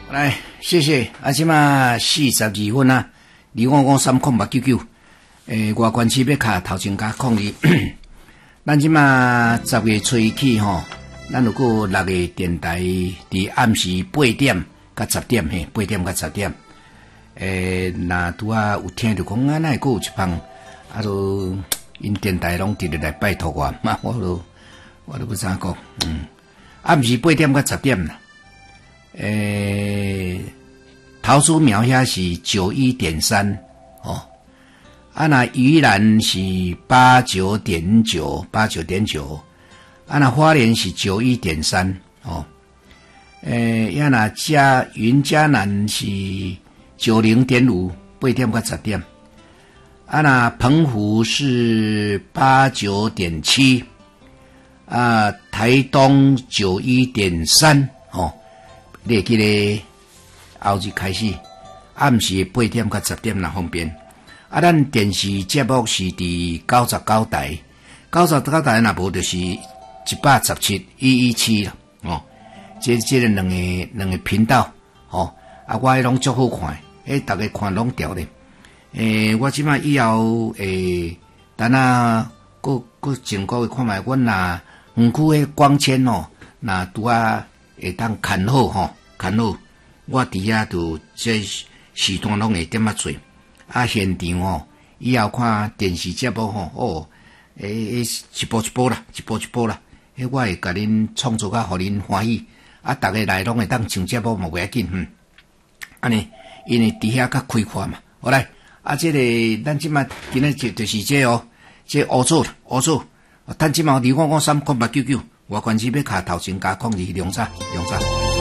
来，谢谢。即马42分啊，离我讲3.99。外关市要卡头前加控制。咱即马10月初起吼，咱如果6个电台伫暗时8点到10点嘿，8点到10点。若拄啊有听着讲哪会阁有一帮，就因电台拢直直来拜托我，我都不知影讲。暗时8点到10点啦。桃竹苗遐是91.3哦，那宜兰是89.9，那花莲是91.3哦，那云嘉南是90.5，8点到10点，那澎湖是89.7，台东91.3哦。你记咧后日开始，暗时8点到10点那方便。咱电视节目是伫99台，99台若无就是117、117啦。哦，这个两个频道，哦，我迄拢足好看，大家看拢调咧。我即摆以后等下过前个月看卖，阮若园区诶光纤哦，若拄啊会当看好吼。看好，我伫遐就这时段拢会点啊做，现场吼，以后看电视节目吼，一步一步啦，我会甲恁创作甲互恁欢喜，大家来拢会当上节目嘛袂要紧，安尼，因为伫遐较开阔嘛，好来，这个咱即马今日就是这哦，这乌组，咱即马离我3.89，我关系要卡头前加控制量差。